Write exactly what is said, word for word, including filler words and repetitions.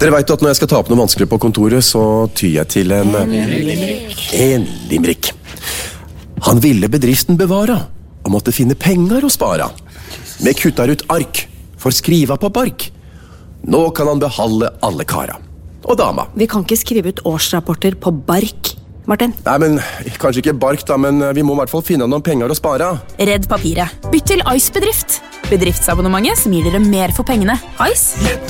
Dere vet at når jeg skal ta opp noe vanskelig på kontoret, så tyr jeg til en... En limerick. En limerick. Han ville bedriften bevara, og måtte finne penger å spara. Vi kuttar ut ark, for skriva på bark. Nå kan han behalde alle kara. Og dama. Vi kan ikke skrive ut årsrapporter på bark, Martin. Nei, men kanskje ikke bark da, men vi må i hvert fall finne noen penger å spara. Redd papiret. Bytt til Ice Bedrift. Bedriftsabonnementet som gir dere mer for pengene. Ice?